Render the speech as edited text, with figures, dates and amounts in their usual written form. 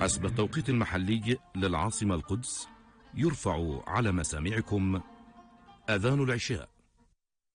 حسب التوقيت المحلي للعاصمة القدس، يرفع على مسامعكم أذان العشاء.